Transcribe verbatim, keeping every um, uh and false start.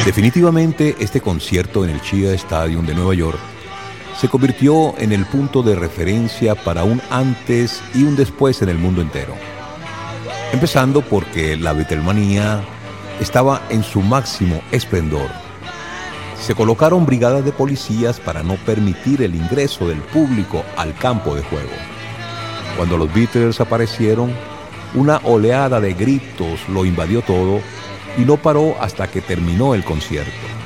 Definitivamente, este concierto en el Shea Stadium de Nueva York se convirtió en el punto de referencia para un antes y un después en el mundo entero. Empezando porque la Beatlemanía estaba en su máximo esplendor. Se colocaron brigadas de policías para no permitir el ingreso del público al campo de juego. Cuando los Beatles aparecieron, una oleada de gritos lo invadió todo y no paró hasta que terminó el concierto.